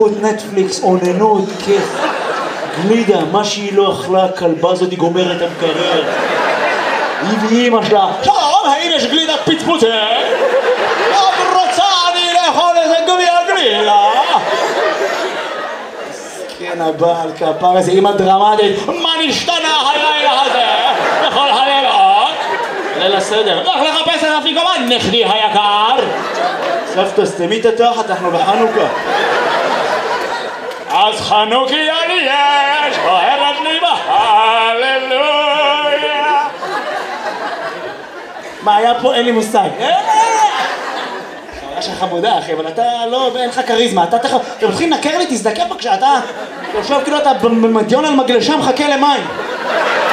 נטפליקס, אוננות, כיף, גלידה, מה שהיא לא אכלה, הכלבה הזאת היא גומרת את המקרר. היא ואימא שלה, שלום, האם יש גלידת פצפוצה? עוד רוצה אני לאכול איזה גלידה. כן, הבעל כפר איזה אימא דרמטית, מה נשתנה הלילה הזה? בכל הלילות? ליל הסדר, לך לחפש את אפיקומן, נכדי היקר. סבתא, סתמי את התחת, אנחנו בחנוכה. אז חנוכיה לי יש, אוהבת לי בהללויה. מה היה פה? אין לי מושג. חוויה שלך חמודה אחי, אבל אתה לא, אין לך כריזמה. אתה מתחיל לנקר לי, תזדקף בבקשה, אתה יושב כאילו אתה במדיון על מגלשה מחכה למים.